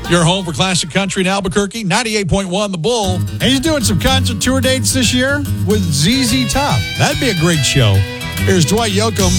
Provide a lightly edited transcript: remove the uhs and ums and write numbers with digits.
Your home for classic country in Albuquerque, 98.1 The Bull. And he's doing some concert tour dates this year with ZZ Top. That'd be a great show. Here's Dwight Yoakam